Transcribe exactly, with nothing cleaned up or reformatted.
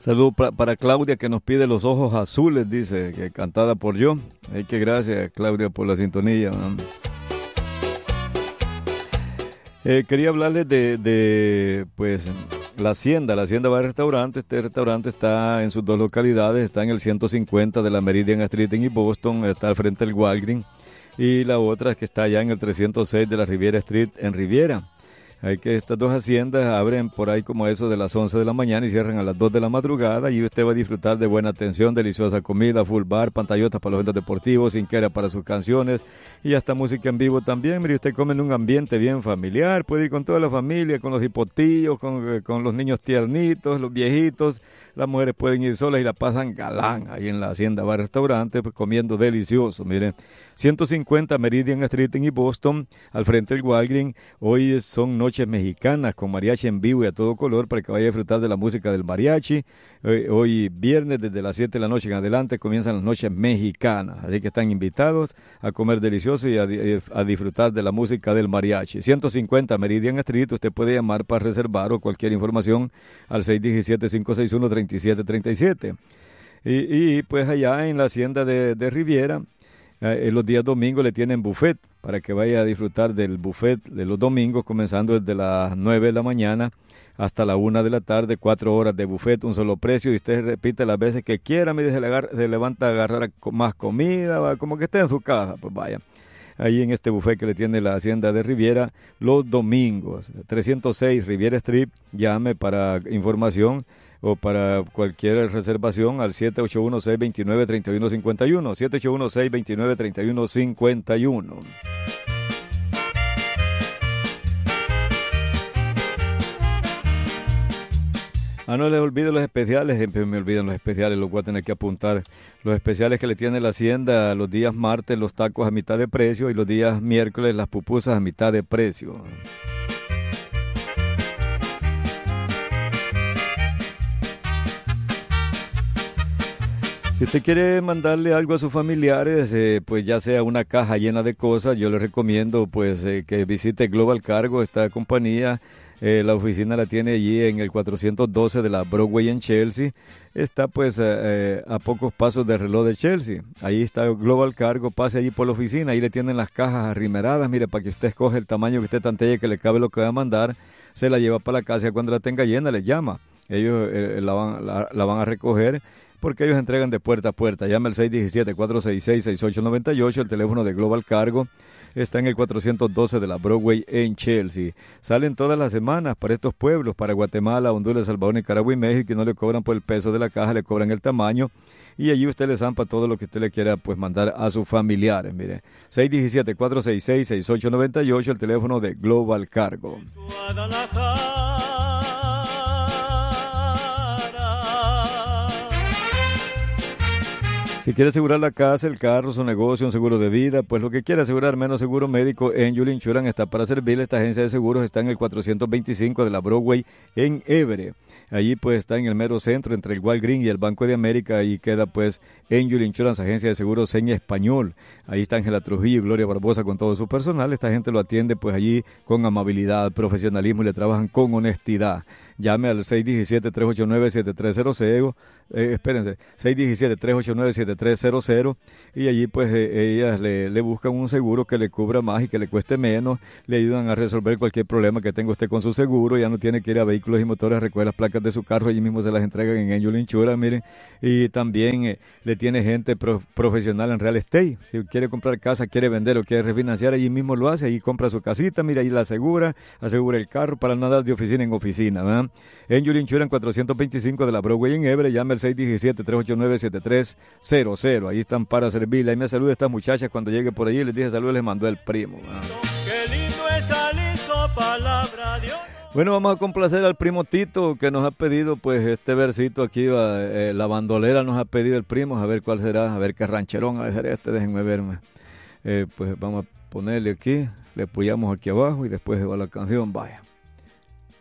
Saludo pra- para Claudia que nos pide Los Ojos Azules, dice, que cantada por yo. Ay, que gracias, Claudia, por la sintonía. ¿No? Eh, quería hablarles de, de, pues, la Hacienda. La Hacienda Bar Restaurante. Este restaurante está en sus dos localidades. Está en el ciento cincuenta de la Meridian Street en East Boston. Está al frente del Walgreens. Y la otra es que está allá en el trescientos seis de la Riviera Street en Riviera. Hay que estas dos haciendas abren por ahí como eso de las once de la mañana y cierran a las dos de la madrugada, y usted va a disfrutar de buena atención, deliciosa comida, full bar, pantallotas para los eventos deportivos, sinquera para sus canciones y hasta música en vivo también. Mire, usted come en un ambiente bien familiar, puede ir con toda la familia, con los hipotillos, con, con los niños tiernitos, los viejitos. Las mujeres pueden ir solas y la pasan galán ahí en la Hacienda Bar Restaurante, pues, comiendo delicioso. Miren, ciento cincuenta Meridian Street en East Boston, al frente del Walgreens. Hoy son noches mexicanas con mariachi en vivo y a todo color para que vaya a disfrutar de la música del mariachi. Hoy, hoy viernes desde las siete de la noche en adelante comienzan las noches mexicanas, así que están invitados a comer delicioso y a, a disfrutar de la música del mariachi. ciento cincuenta Meridian Street, usted puede llamar para reservar o cualquier información al seis uno siete, cinco seis uno, tres siete tres siete. Y, y pues allá en la hacienda de, de Riviera, eh, los días domingos le tienen buffet para que vaya a disfrutar del buffet de los domingos, comenzando desde las nueve de la mañana hasta la una de la tarde, cuatro horas de buffet, un solo precio, y usted repite las veces que quiera. Mire, se, le agarra, se levanta a agarrar más comida, va, como que esté en su casa, pues vaya. Ahí en este buffet que le tiene la Hacienda de Riviera los domingos. trescientos seis Riviera Street, llame para información o para cualquier reservación al siete ocho uno, seis dos nueve, tres uno cinco uno, siete ocho uno, seis dos nueve, tres uno cinco uno. Ah, no les olvide los especiales, siempre me olvidan los especiales, los voy a tener que apuntar. Los especiales que le tiene la Hacienda: los días martes los tacos a mitad de precio y los días miércoles las pupusas a mitad de precio. Si usted quiere mandarle algo a sus familiares, eh, pues ya sea una caja llena de cosas, yo le recomiendo pues eh, que visite Global Cargo, esta compañía. Eh, la oficina la tiene allí en el cuatrocientos doce de la Broadway en Chelsea. Está pues eh, eh, a pocos pasos del reloj de Chelsea. Ahí está Global Cargo, pase allí por la oficina, ahí le tienen las cajas arrimeradas, mire, para que usted escoge el tamaño que usted tantee que le cabe lo que va a mandar, se la lleva para la casa y cuando la tenga llena le llama. Ellos eh, la, van, la, la van a recoger, porque ellos entregan de puerta a puerta. Llame al seis uno siete, cuatro seis seis, seis ocho nueve ocho, el teléfono de Global Cargo. Está en el cuatrocientos doce de la Broadway en Chelsea. Salen todas las semanas para estos pueblos, para Guatemala, Honduras, Salvador, Nicaragua y México, y no le cobran por el peso de la caja, le cobran el tamaño. Y allí usted le zampa todo lo que usted le quiera pues mandar a sus familiares. Mire, seis uno siete, cuatro seis seis, seis ocho nueve ocho, el teléfono de Global Cargo. Si quiere asegurar la casa, el carro, su negocio, un seguro de vida, pues lo que quiera asegurar, menos seguro médico, Angel Insurance está para servirle. Esta agencia de seguros está en el cuatrocientos veinticinco de la Broadway en Everett. Allí pues está en el mero centro entre el Walgreens y el Banco de América. Ahí queda pues Angel Insurance, agencia de seguros en español. Ahí está Ángela Trujillo y Gloria Barbosa con todo su personal. Esta gente lo atiende pues allí con amabilidad, profesionalismo, y le trabajan con honestidad. Llame al seis uno siete, tres ocho nueve, siete tres cero cero, eh, espérense, seis uno siete, tres ocho nueve, siete tres cero cero, y allí pues eh, ellas le, le buscan un seguro que le cubra más y que le cueste menos, le ayudan a resolver cualquier problema que tenga usted con su seguro. Ya no tiene que ir a Vehículos y Motores a recoger las placas de su carro, allí mismo se las entregan en Angel Insurance, miren. Y también eh, le tiene gente pro, profesional en real estate. Si quiere comprar casa, quiere vender o quiere refinanciar, allí mismo lo hace, allí compra su casita, mira, ahí la asegura, asegura el carro para no andar de oficina en oficina, ¿verdad? Angel Insurance, cuatrocientos veinticinco de la Broadway en Everett. Llame al seis uno siete, tres ocho nueve, siete tres cero cero. Ahí están para servirle. Ahí me saluda esta muchacha cuando llegue por allí. Les dije saludos, les mandó el primo. Ah. Qué lindo es Jalisco, palabra de honor. Bueno, vamos a complacer al primo Tito, que nos ha pedido pues este versito aquí. Eh, la bandolera nos ha pedido el primo. A ver cuál será, a ver qué rancherón a ver este, déjenme verme. Eh, pues vamos a ponerle aquí, le apoyamos aquí abajo y después va la canción. Vaya.